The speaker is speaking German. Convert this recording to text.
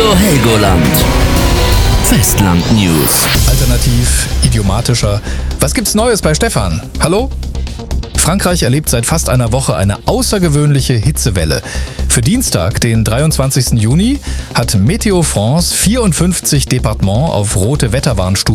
Radio Helgoland. Festland News. Alternativ, idiomatischer. Was gibt's Neues bei Stefan? Hallo? Frankreich erlebt seit fast einer Woche eine außergewöhnliche Hitzewelle. Für Dienstag, den 23. Juni, hat Meteo France 54 Departements auf rote Wetterwarnstufe